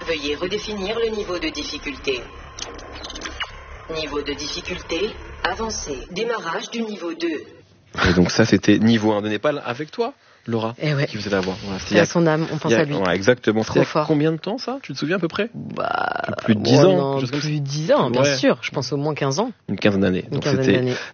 Veuillez redéfinir le niveau de difficulté. Niveau de difficulté avancé. Démarrage du niveau 2. Et donc ça, c'était niveau 1 de Népal avec toi, Laura, qui faisait la voix. Voilà, c'est à son âme, on pense à lui. Ouais, exactement. Trop fort. Combien de temps ça? Tu te souviens à peu près? Plus de 10 ans. Non, plus de 10 ans, bien sûr. Je pense au moins 15 ans. Une quinzaine d'années. Donc c'était